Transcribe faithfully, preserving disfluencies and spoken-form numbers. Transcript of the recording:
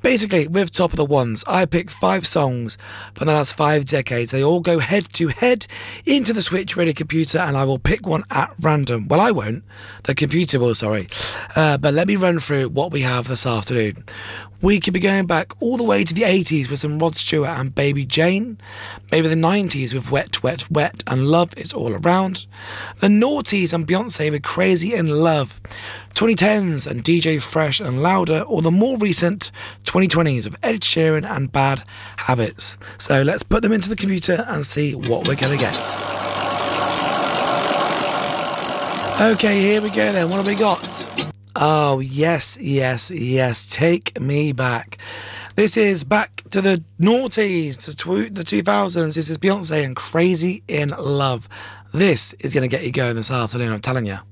Basically, with Top of the Ones, I pick five songs from the last five decades. They all go head to head into the Switch Radio computer, and I will pick one at random. Well, I won't. The computer will, sorry. Uh, but let me run through what we have this afternoon. We could be going back all the way to the eighties with some Rod Stewart and Baby Jane. Maybe the nineties with Wet, Wet, Wet and Love Is All Around. The noughties and Beyonce with Crazy in Love. twenty tens and D J Fresh and Louder. Or the more recent twenty twenties with Ed Sheeran and Bad Habits. So let's put them into the computer and see what we're going to get. Okay, here we go then. What have we got? Oh, yes, yes, yes. Take me back. This is back to the noughties, to tw- the two thousands. This is Beyonce and Crazy in Love. This is going to get you going this afternoon, I'm telling you.